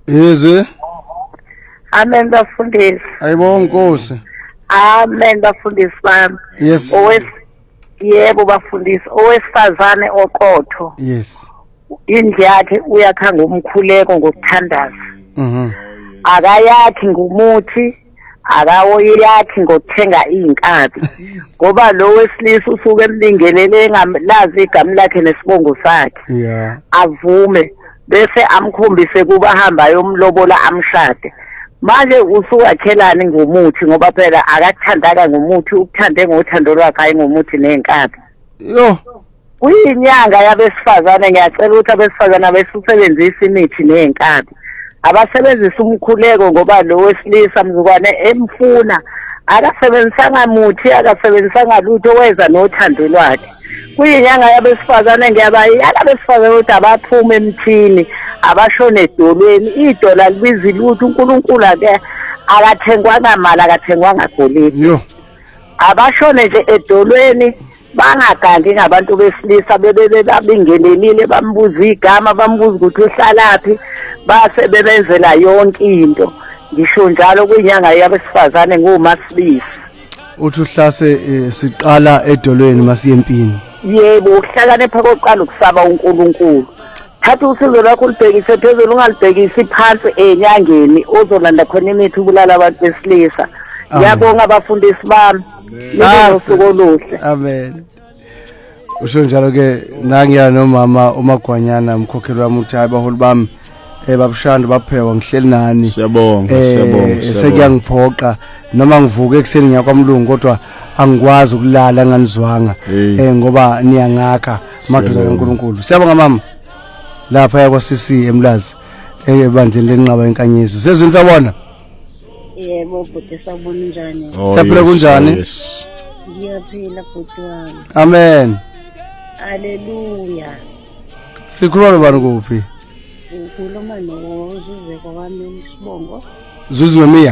Yezwe. Amen bafundisi. Ayibonga Nkosi. Amen bafundisi bami. Yes. Yebo bafundisi, owesifazane oqotho. Yes. Indlu yakhe uyakhanga umkhuleko ngokuthandaza. Akayakhi ngumuthi, akawoyakhi ngokuthenga izinkabi. Ngoba lo wesilisa usuke emlingelele engalazi igama lakhe nesibongo sakhe. Yeah. Avume bese amkhombise kuba hamba yomlobola amshade. Manje usukakhelani ngomuthi ngoba phela akathandaka ngomuthi, ukuthande ngothando lwakhe hayi ngomuthi nenkabi. Yo. Kuyinyanga yabesifazane, ngiyacela ukuthi abesifazane abesebenzisa imithi nenkabi. Abasebenzisa umkhuleko ngoba lo wesilisa mzukwane emfuna akasebenzisanga muthi, akasebenzisanga lutho, weza nothando lwakhe. Kuyinyanga yabesifazane, ngiyabayala abesifazane ukuthi abaphume emthini, abashone edolweni. Idola libiza lutho, uNkulunkulu ake akathengwanga mali, akathengwanga golide. Yo. Abashone nje edolweni, bangagandi ngabantu besilisa babingelelile, bambuza igama, bambuza ukuthi uhlalaphi, base bebenzela yonke into. Ngisho njalo kuyinyanga yabesifazane nguMasibisi. Uthi uhlase siqala edolweni masiyempini. Yebo, ukuhlakanipha kokuqala ukusaba uNkulunkulu. Thatha usizo lwakho ulibhekise phezulu, ungalibhekisi phansi enyangeni ozolanda khona imithi ubulala abantu besilisa. Ngiyabonga abafundisi bami. Usuku oluhle. Amen. Usho njalo ke nangiya nomama uMagwanyana umkhokheli wami uthi hayi baholi bami babushanda baphewa ngihleli nani. Siyabonga. Sekuyangiphoqa noma ngivuke ekseni ngiyakwamlungu kodwa angikwazi ukulala nganizwanga ngoba niyangakha madoda kaNkulunkulu. Siyabonga mama. Lapha yakwasisi eMlazi ebandleni lenqaba enkanyezo. Sezweni sabona? Yebo bhuti, sabona njani? Siyaphila kunjani? Ngiyaphila bhuti wami. Amen. Haleluya. Sikhuluma nobani kuphi? Ngikhuluma noZuze kwami uSibongo. Zuzu Memiya.